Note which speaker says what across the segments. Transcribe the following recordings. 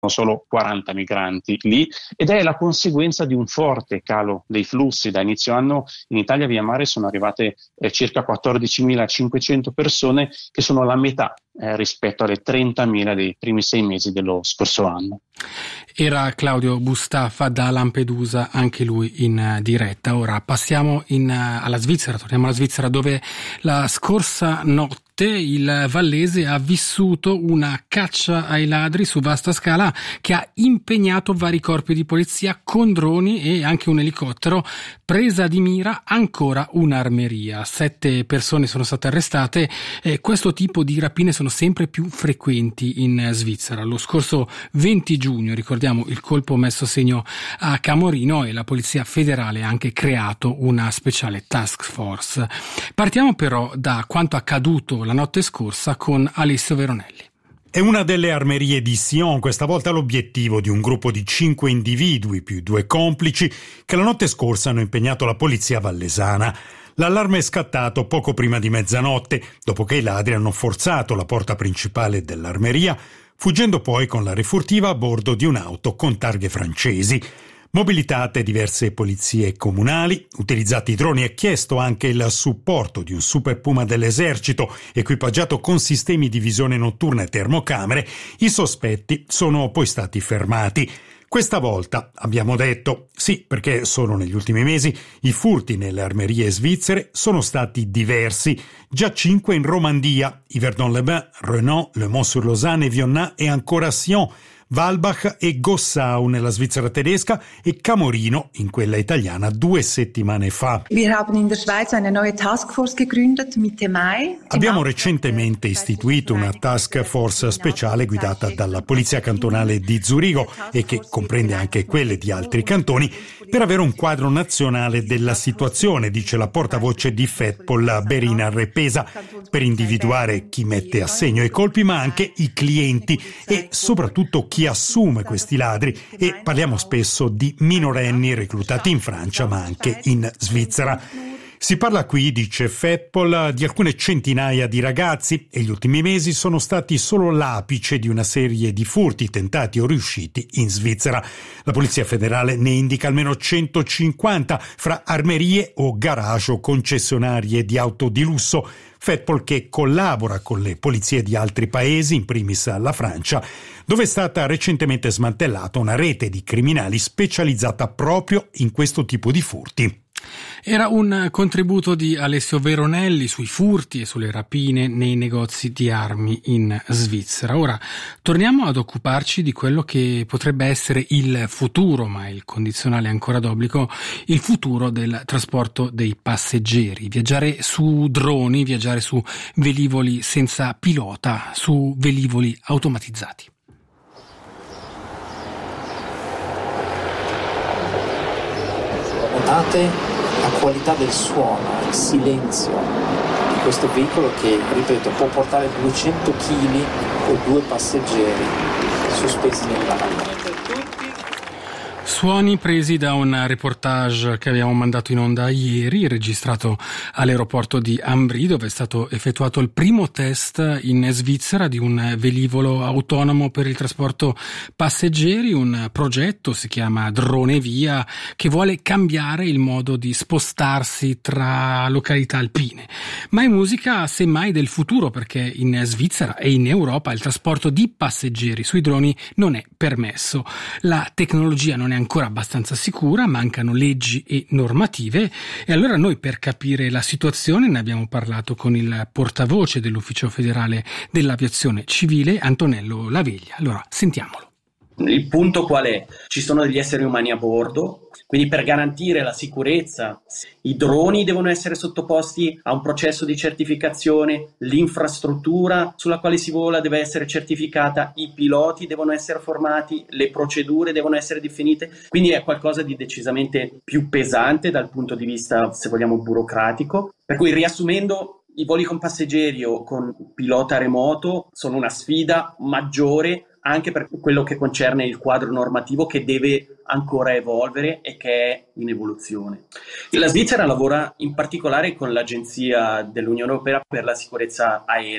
Speaker 1: solo 40 migranti lì, ed è la conseguenza di un forte calo dei flussi. Da inizio anno in Italia via mare sono arrivate circa 14.500 persone, che sono la metà rispetto alle 30.000 dei primi 6 mesi dello scorso anno.
Speaker 2: Era Claudio Bustaffa da Lampedusa, anche lui in diretta. Ora passiamo alla Svizzera, torniamo alla Svizzera, dove la scorsa notte il Vallese ha vissuto una caccia ai ladri su vasta scala che ha impegnato vari corpi di polizia con droni e anche un elicottero. Presa di mira ancora un'armeria. 7 persone sono state arrestate e questo tipo di rapine sono sempre più frequenti in Svizzera. Lo scorso 20 giugno, ricordiamo il colpo messo a segno a Camorino, e la Polizia Federale ha anche creato una speciale task force. Partiamo però da quanto accaduto la notte scorsa con Alessio Veronelli.
Speaker 3: È una delle armerie di Sion, questa volta l'obiettivo di un gruppo di 5 individui più 2 complici che la notte scorsa hanno impegnato la polizia vallesana. L'allarme è scattato poco prima di mezzanotte, dopo che i ladri hanno forzato la porta principale dell'armeria, fuggendo poi con la refurtiva a bordo di un'auto con targhe francesi. Mobilitate diverse polizie comunali, utilizzati i droni e chiesto anche il supporto di un Super Puma dell'esercito equipaggiato con sistemi di visione notturna e termocamere, i sospetti sono poi stati fermati. Questa volta, abbiamo detto, sì, perché solo negli ultimi mesi i furti nelle armerie svizzere sono stati diversi, già 5 in Romandia, Yverdon-les-Bains, Renan, Le Mans-sur-Lausanne, Vionnat e ancora Sion, Walbach e Gossau nella Svizzera tedesca e Camorino in quella italiana 2 settimane fa. Abbiamo recentemente istituito una task force speciale guidata dalla Polizia Cantonale di Zurigo e che comprende anche quelle di altri cantoni per avere un quadro nazionale della situazione, dice la portavoce di FEDPOL Berina Repesa, per individuare chi mette a segno i colpi ma anche i clienti e soprattutto chi assume questi ladri, e parliamo spesso di minorenni reclutati in Francia ma anche in Svizzera. Si parla qui, dice FEDPOL, di alcune centinaia di ragazzi e gli ultimi mesi sono stati solo l'apice di una serie di furti tentati o riusciti in Svizzera. La Polizia Federale ne indica almeno 150 fra armerie o garage o concessionarie di auto di lusso. FEDPOL che collabora con le polizie di altri paesi, in primis la Francia, dove è stata recentemente smantellata una rete di criminali specializzata proprio in questo tipo di furti.
Speaker 2: Era un contributo di Alessio Veronelli sui furti e sulle rapine nei negozi di armi in Svizzera. Ora torniamo ad occuparci di quello che potrebbe essere il futuro, ma il condizionale è ancora d'obbligo, il futuro del trasporto dei passeggeri. Viaggiare su droni, viaggiare su velivoli senza pilota, su velivoli automatizzati.
Speaker 4: Notate la qualità del suono, il silenzio di questo veicolo che, ripeto, può portare 200 kg o 2 passeggeri sospesi nell'aria.
Speaker 2: Suoni presi da un reportage che abbiamo mandato in onda ieri, registrato all'aeroporto di Ambri, dove è stato effettuato il primo test in Svizzera di un velivolo autonomo per il trasporto passeggeri. Un progetto, si chiama Drone Via, che vuole cambiare il modo di spostarsi tra località alpine. Ma è musica semmai del futuro, perché in Svizzera e in Europa il trasporto di passeggeri sui droni non è permesso. La tecnologia non è ancora abbastanza sicura, mancano leggi e normative, e allora noi, per capire la situazione, ne abbiamo parlato con il portavoce dell'Ufficio Federale dell'Aviazione Civile, Antonello Laveglia. Allora sentiamolo.
Speaker 5: Il punto qual è? Ci sono degli esseri umani a bordo, quindi per garantire la sicurezza i droni devono essere sottoposti a un processo di certificazione, l'infrastruttura sulla quale si vola deve essere certificata, i piloti devono essere formati, le procedure devono essere definite, quindi è qualcosa di decisamente più pesante dal punto di vista, se vogliamo, burocratico. Per cui, riassumendo, i voli con passeggeri o con pilota remoto sono una sfida maggiore anche per quello che concerne il quadro normativo, che deve ancora evolvere e che è in evoluzione. La Svizzera lavora in particolare con l'Agenzia dell'Unione Europea per la sicurezza aerea,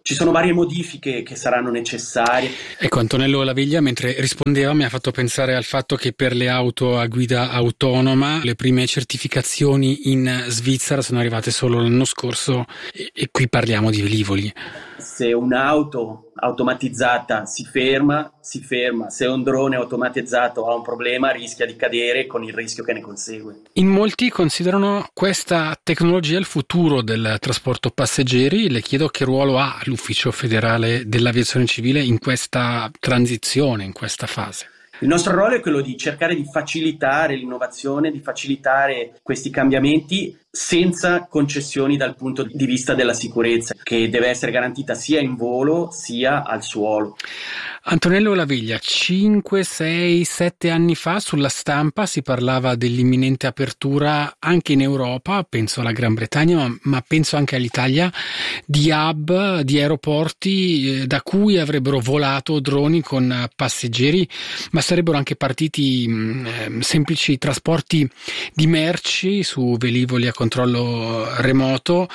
Speaker 5: Ci sono varie modifiche che saranno necessarie.
Speaker 2: Ecco, Antonello Laviglia, mentre rispondeva, mi ha fatto pensare al fatto che per le auto a guida autonoma le prime certificazioni in Svizzera sono arrivate solo l'anno scorso e qui parliamo di velivoli.
Speaker 5: Se un'auto automatizzata si ferma. Se un drone automatizzato ha un problema, rischia di cadere con il rischio che ne consegue.
Speaker 2: In molti considerano questa tecnologia il futuro del trasporto passeggeri. Le chiedo che ruolo ha l'Ufficio federale dell'aviazione civile in questa transizione, in questa fase.
Speaker 5: Il nostro ruolo è quello di cercare di facilitare l'innovazione, di facilitare questi cambiamenti senza concessioni dal punto di vista della sicurezza, che deve essere garantita sia in volo sia al suolo.
Speaker 2: Antonello Laviglia, 5, 6, 7 anni fa sulla stampa si parlava dell'imminente apertura anche in Europa, penso alla Gran Bretagna, ma penso anche all'Italia, di hub, di aeroporti da cui avrebbero volato droni con passeggeri, ma sarebbero anche partiti semplici trasporti di merci su velivoli a controllo remoto.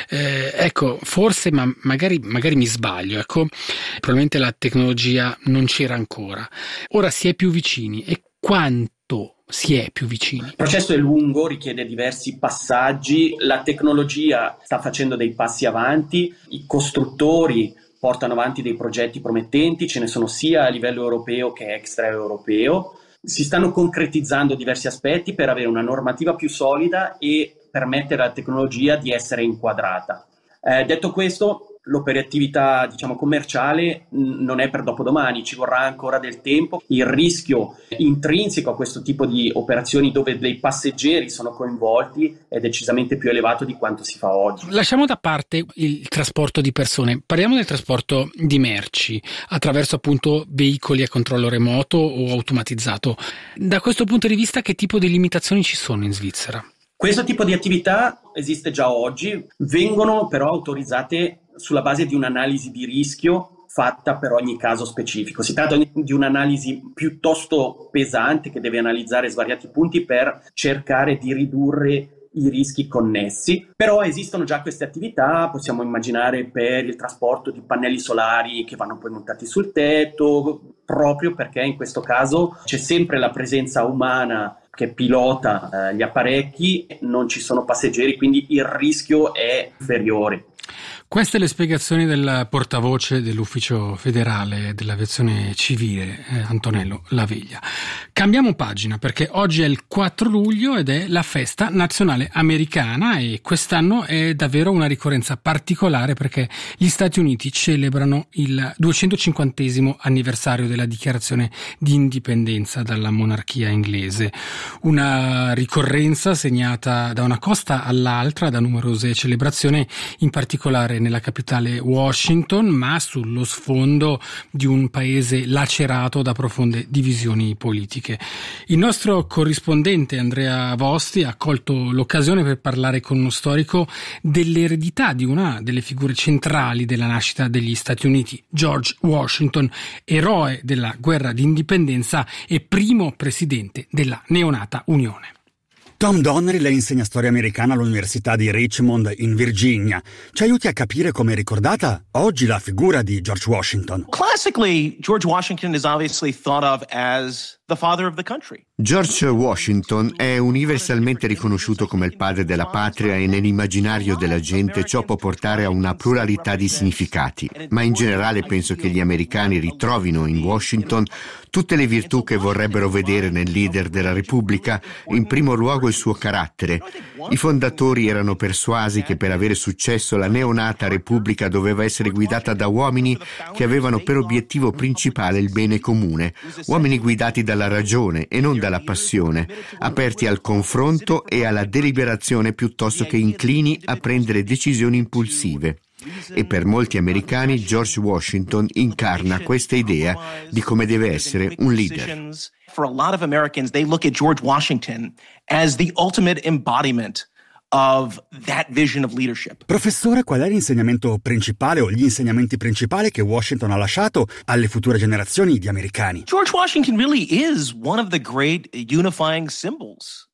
Speaker 2: Ecco, forse, ma magari mi sbaglio, ecco, probabilmente la tecnologia non c'era ancora. Ora si è più vicini. E quanto si è più vicini?
Speaker 5: Il processo è lungo, richiede diversi passaggi, la tecnologia sta facendo dei passi avanti, i costruttori portano avanti dei progetti promettenti, ce ne sono sia a livello europeo che extraeuropeo. Si stanno concretizzando diversi aspetti per avere una normativa più solida e permettere alla tecnologia di essere inquadrata. Detto questo, l'operatività commerciale non è per dopodomani, ci vorrà ancora del tempo. Il rischio intrinseco a questo tipo di operazioni dove dei passeggeri sono coinvolti è decisamente più elevato di quanto si fa oggi.
Speaker 2: Lasciamo da parte il trasporto di persone, parliamo del trasporto di merci attraverso appunto veicoli a controllo remoto o automatizzato. Da questo punto di vista, che tipo di limitazioni ci sono in Svizzera?
Speaker 5: Questo tipo di attività esiste già oggi, vengono però autorizzate sulla base di un'analisi di rischio fatta per ogni caso specifico. Si tratta di un'analisi piuttosto pesante che deve analizzare svariati punti per cercare di ridurre i rischi connessi, però esistono già queste attività, possiamo immaginare per il trasporto di pannelli solari che vanno poi montati sul tetto, proprio perché in questo caso c'è sempre la presenza umana che pilota gli apparecchi, non ci sono passeggeri, quindi il rischio è inferiore.
Speaker 2: Queste le spiegazioni del portavoce dell'Ufficio federale dell'aviazione civile, Antonello Laviglia. Cambiamo pagina perché oggi è il 4 luglio ed è la festa nazionale americana e quest'anno è davvero una ricorrenza particolare perché gli Stati Uniti celebrano il 250° anniversario della dichiarazione di indipendenza dalla monarchia inglese. Una ricorrenza segnata da una costa all'altra da numerose celebrazioni, in particolare nella capitale Washington, ma sullo sfondo di un paese lacerato da profonde divisioni politiche. Il nostro corrispondente Andrea Vosti ha colto l'occasione per parlare con uno storico dell'eredità di una delle figure centrali della nascita degli Stati Uniti, George Washington, eroe della guerra d'indipendenza e primo presidente della neonata Unione.
Speaker 6: Tom Donnery le insegna storia americana all'Università di Richmond in Virginia. Ci aiuti a capire come è ricordata oggi la figura di George Washington.
Speaker 7: Classically, George Washington is obviously thought of as the father of the country.
Speaker 8: George Washington è universalmente riconosciuto come il padre della patria e nell'immaginario della gente ciò può portare a una pluralità di significati, ma in generale penso che gli americani ritrovino in Washington tutte le virtù che vorrebbero vedere nel leader della Repubblica, in primo luogo il suo carattere. I fondatori erano persuasi che per avere successo la neonata Repubblica doveva essere guidata da uomini che avevano per obiettivo principale il bene comune, uomini guidati dalla ragione e non dalla passione, aperti al confronto e alla deliberazione piuttosto che inclini a prendere decisioni impulsive. E per molti americani George Washington incarna questa idea di come deve essere un leader.
Speaker 7: For a lot of Americans, they look at George Washington as the ultimate embodiment of that vision of leadership.
Speaker 6: Professore, qual è l'insegnamento principale o gli insegnamenti principali che Washington ha lasciato alle future generazioni di americani?
Speaker 7: George Washington really is one of the great unifying symbols.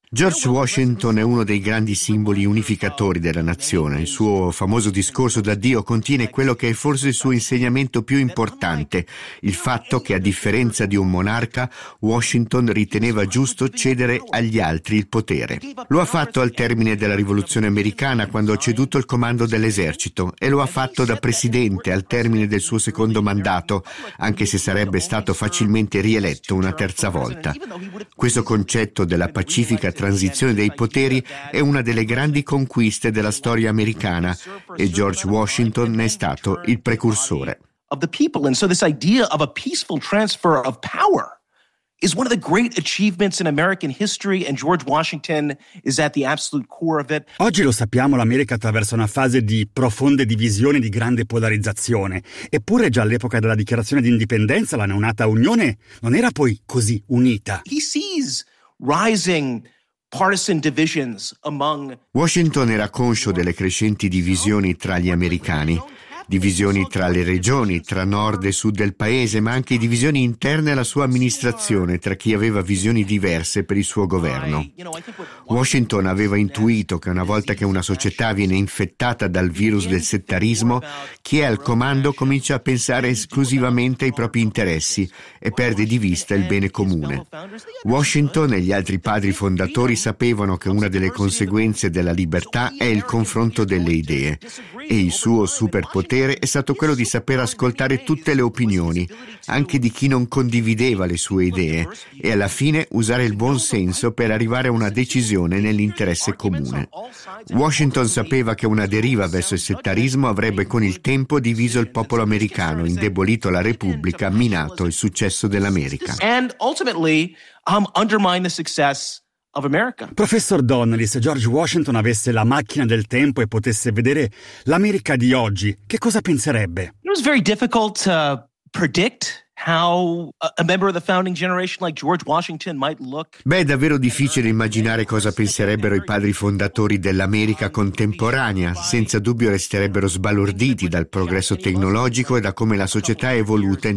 Speaker 8: George Washington è uno dei grandi simboli unificatori della nazione. Il suo famoso discorso d'addio contiene quello che è forse il suo insegnamento più importante, il fatto che a differenza di un monarca, Washington riteneva giusto cedere agli altri il potere. Lo ha fatto al termine della Rivoluzione americana, quando ha ceduto il comando dell'esercito, e lo ha fatto da presidente al termine del suo secondo mandato, anche se sarebbe stato facilmente rieletto una terza volta. Questo concetto della pacifica transizione dei poteri è una delle grandi conquiste della storia americana e George Washington ne è stato il precursore.
Speaker 7: Of the people, and so this idea of a peaceful transfer of power is one of the great achievements in American history, and George Washington is at the absolute core of it.
Speaker 6: Oggi lo sappiamo, l'America attraversa una fase di profonde divisioni, di grande polarizzazione. Eppure già all'epoca della dichiarazione di indipendenza la neonata Unione non era poi così unita.
Speaker 7: He sees rising partisan divisions among...
Speaker 8: Washington era conscio delle crescenti divisioni tra gli americani. Divisioni tra le regioni, tra nord e sud del paese, ma anche divisioni interne alla sua amministrazione, tra chi aveva visioni diverse per il suo governo. Washington aveva intuito che una volta che una società viene infettata dal virus del settarismo, chi è al comando comincia a pensare esclusivamente ai propri interessi e perde di vista il bene comune. Washington e gli altri padri fondatori sapevano che una delle conseguenze della libertà è il confronto delle idee, e il suo superpotere è stato quello di saper ascoltare tutte le opinioni, anche di chi non condivideva le sue idee, e alla fine usare il buon senso per arrivare a una decisione nell'interesse comune. Washington sapeva che una deriva verso il settarismo avrebbe con il tempo diviso il popolo americano, indebolito la Repubblica, minato il successo dell'America.
Speaker 7: And ultimately, undermine the success of America.
Speaker 6: Professor Donnelly, se George Washington avesse la macchina del tempo e potesse vedere l'America di oggi, che cosa penserebbe?
Speaker 7: It was very difficult to predict how a member of the founding generation like George Washington might look.
Speaker 8: Beh, è davvero difficile immaginare cosa penserebbero i padri fondatori dell'America contemporanea. Senza dubbio resterebbero sbalorditi dal progresso tecnologico e da come la società è evoluta in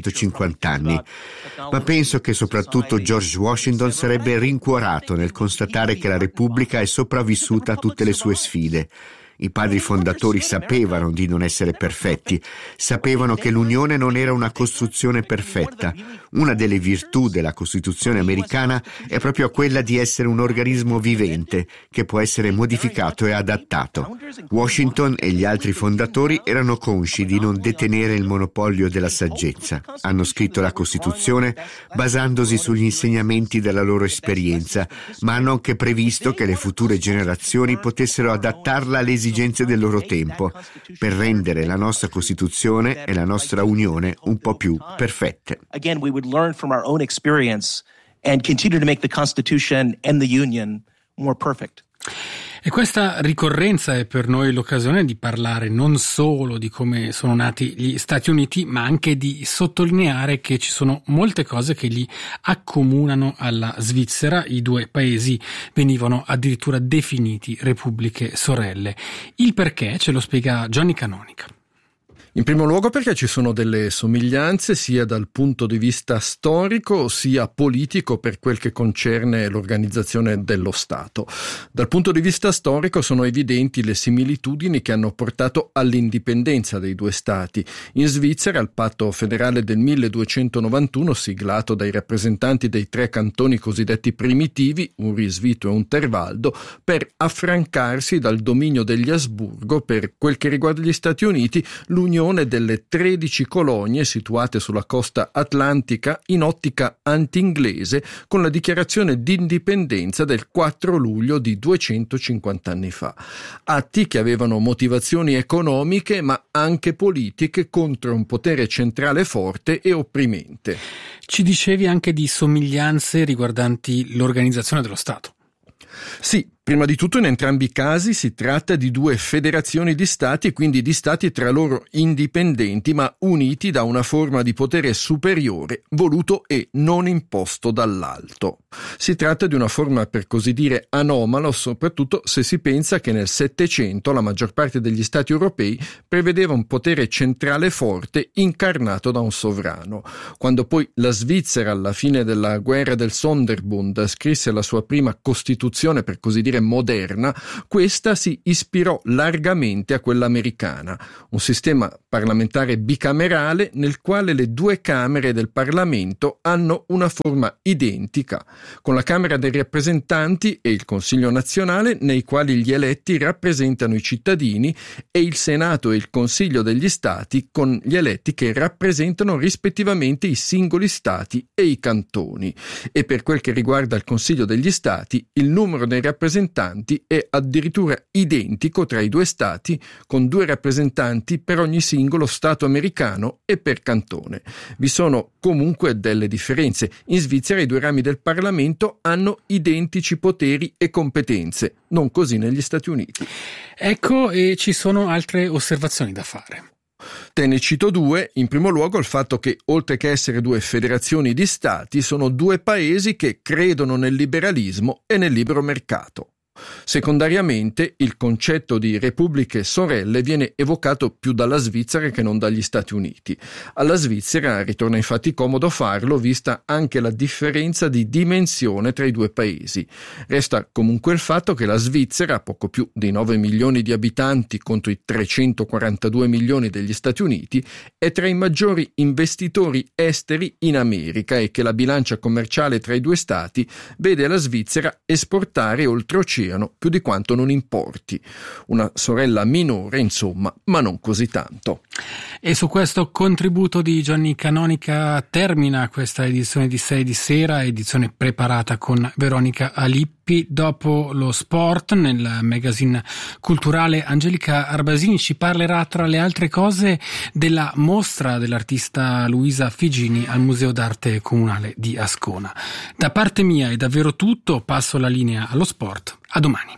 Speaker 8: 250 anni. Ma penso che soprattutto George Washington sarebbe rincuorato nel constatare che la Repubblica è sopravvissuta a tutte le sue sfide. I padri fondatori sapevano di non essere perfetti, sapevano che l'Unione non era una costruzione perfetta. Una delle virtù della Costituzione americana è proprio quella di essere un organismo vivente che può essere modificato e adattato. Washington e gli altri fondatori erano consci di non detenere il monopolio della saggezza. Hanno scritto la Costituzione basandosi sugli insegnamenti della loro esperienza, ma hanno anche previsto che le future generazioni potessero adattarla alle esigenze del loro tempo, per rendere la nostra Costituzione e la nostra Unione un po' più perfette.
Speaker 7: Again, we would learn from our own experience and continue to make the Constitution and the Union more perfect.
Speaker 2: E questa ricorrenza è per noi l'occasione di parlare non solo di come sono nati gli Stati Uniti, ma anche di sottolineare che ci sono molte cose che li accomunano alla Svizzera. I due paesi venivano addirittura definiti repubbliche sorelle. Il perché ce lo spiega Gianni Canonica.
Speaker 9: In primo luogo perché ci sono delle somiglianze sia dal punto di vista storico sia politico per quel che concerne l'organizzazione dello Stato. Dal punto di vista storico sono evidenti le similitudini che hanno portato all'indipendenza dei due Stati. In Svizzera il patto federale del 1291, siglato dai rappresentanti dei tre cantoni cosiddetti primitivi, un Risvito e un Tervaldo, per affrancarsi dal dominio degli Asburgo. Per quel che riguarda gli Stati Uniti, l'unione delle 13 colonie situate sulla costa atlantica in ottica anti-inglese, con la dichiarazione di indipendenza del 4 luglio di 250 anni fa. Atti che avevano motivazioni economiche ma anche politiche contro un potere centrale forte e opprimente.
Speaker 2: Ci dicevi anche di somiglianze riguardanti l'organizzazione dello Stato.
Speaker 9: Sì, prima di tutto in entrambi i casi si tratta di due federazioni di stati e quindi di stati tra loro indipendenti ma uniti da una forma di potere superiore voluto e non imposto dall'alto. Si tratta di una forma per così dire anomala, soprattutto se si pensa che nel Settecento la maggior parte degli stati europei prevedeva un potere centrale forte incarnato da un sovrano. Quando poi la Svizzera alla fine della guerra del Sonderbund scrisse la sua prima costituzione per così dire moderna, questa si ispirò largamente a quella americana, un sistema parlamentare bicamerale nel quale le due camere del Parlamento hanno una forma identica, con la Camera dei rappresentanti e il Consiglio nazionale nei quali gli eletti rappresentano i cittadini e il Senato e il Consiglio degli Stati con gli eletti che rappresentano rispettivamente i singoli stati e i cantoni. E per quel che riguarda il Consiglio degli Stati, il numero dei rappresentanti è addirittura identico tra i due stati, con 2 rappresentanti per ogni singolo stato americano e per cantone. Vi sono comunque delle differenze. In Svizzera i 2 rami del Parlamento hanno identici poteri e competenze, non così negli Stati Uniti.
Speaker 2: Ecco, e ci sono altre osservazioni da fare.
Speaker 9: Te ne cito 2, in primo luogo il fatto che, oltre che essere 2 federazioni di stati, sono 2 paesi che credono nel liberalismo e nel libero mercato. Secondariamente, il concetto di repubbliche sorelle viene evocato più dalla Svizzera che non dagli Stati Uniti. Alla Svizzera ritorna infatti comodo farlo, vista anche la differenza di dimensione tra i 2 paesi. Resta comunque il fatto che la Svizzera ha poco più di 9 milioni di abitanti contro i 342 milioni degli Stati Uniti, è tra i maggiori investitori esteri in America e che la bilancia commerciale tra i 2 stati vede la Svizzera esportare oltreoceano più di quanto non importi. Una sorella minore, insomma, ma non così tanto.
Speaker 2: E su questo contributo di Gianni Canonica termina questa edizione di 6 di sera, edizione preparata con Veronica Alippi. Dopo lo sport, nel magazine culturale Angelica Arbasini ci parlerà, tra le altre cose, della mostra dell'artista Luisa Figini al Museo d'Arte Comunale di Ascona. Da parte mia è davvero tutto, passo la linea allo sport. A domani.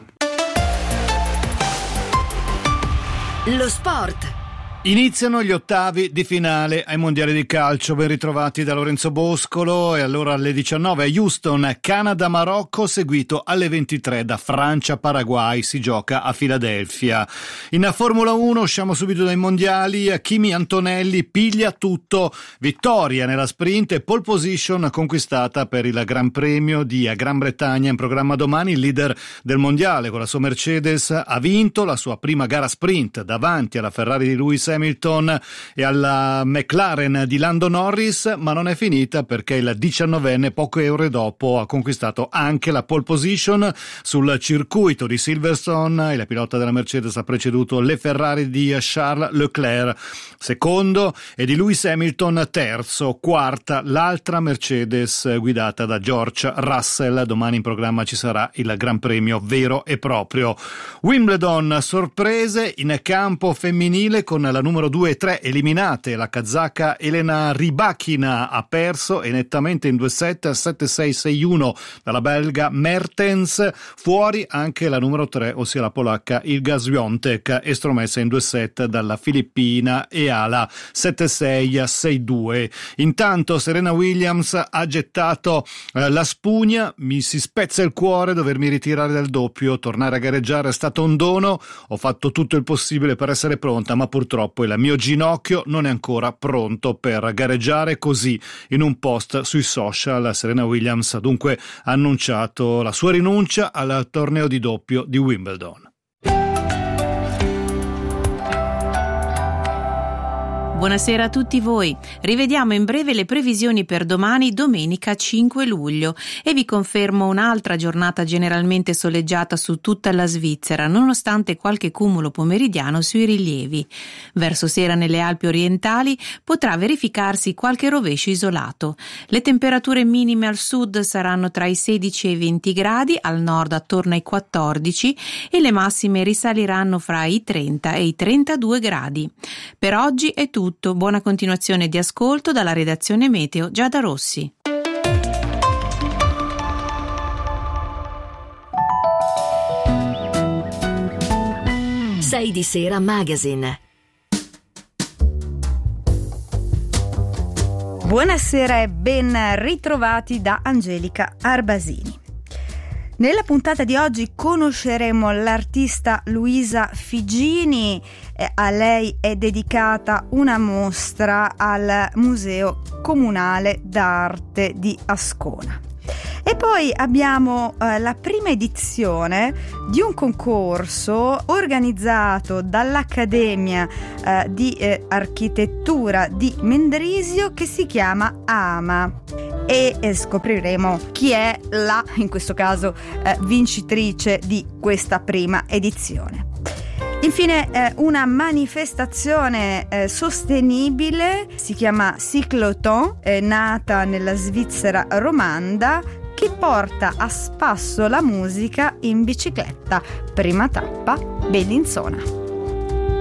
Speaker 10: Lo sport.
Speaker 11: Iniziano gli ottavi di finale ai mondiali di calcio, ben ritrovati da Lorenzo Boscolo, e allora alle 19 a Houston, Canada-Marocco, seguito alle 23 da Francia-Paraguay, si gioca a Filadelfia. In Formula 1 usciamo subito dai mondiali, Kimi Antonelli piglia tutto, vittoria nella sprint e pole position conquistata per il Gran Premio di Gran Bretagna in programma domani. Il leader del mondiale con la sua Mercedes ha vinto la sua prima gara sprint davanti alla Ferrari di Lewis Hamilton e alla McLaren di Lando Norris, ma non è finita perché il 19enne poche ore dopo ha conquistato anche la pole position sul circuito di Silverstone. Il pilota della Mercedes ha preceduto le Ferrari di Charles Leclerc secondo e di Lewis Hamilton terzo. Quarta l'altra Mercedes guidata da George Russell. Domani in programma ci sarà il Gran Premio vero e proprio. Wimbledon, sorprese in campo femminile con la numero 2 e 3 eliminate. La kazaka Elena Rybakina ha perso e nettamente in 2-7, 7-6, 6-1 dalla belga Mertens. Fuori anche la numero 3, ossia la polacca Iga Swiatek, estromessa in 2-7 dalla filippina Eala, 7-6, 6-2. Intanto Serena Williams ha gettato la spugna. Mi si spezza il cuore dovermi ritirare dal doppio, tornare a gareggiare è stato un dono, ho fatto tutto il possibile per essere pronta, ma purtroppo il mio ginocchio non è ancora pronto per gareggiare. Così in un post sui social Serena Williams ha dunque annunciato la sua rinuncia al torneo di doppio di Wimbledon.
Speaker 12: Buonasera a tutti voi. Rivediamo in breve le previsioni per domani, domenica 5 luglio, e vi confermo un'altra giornata generalmente soleggiata su tutta la Svizzera, nonostante qualche cumulo pomeridiano sui rilievi. Verso sera nelle Alpi orientali potrà verificarsi qualche rovescio isolato. Le temperature minime al sud saranno tra i 16 e i 20 gradi, al nord attorno ai 14 e le massime risaliranno fra i 30 e i 32 gradi. Per oggi è tutto. Buona continuazione di ascolto dalla redazione Meteo Giada Rossi.
Speaker 10: 6 di Sera Magazine.
Speaker 13: Buonasera e ben ritrovati da Angelica Arbasini. Nella puntata di oggi conosceremo l'artista Luisa Figini. A lei è dedicata una mostra al Museo Comunale d'Arte di Ascona. E poi abbiamo la prima edizione di un concorso organizzato dall'Accademia di Architettura di Mendrisio che si chiama AMA. E scopriremo chi è in questo caso, vincitrice di questa prima edizione. Infine una manifestazione sostenibile, si chiama Cycloton, è nata nella Svizzera romanda, che porta a spasso la musica in bicicletta. Prima tappa, Bellinzona.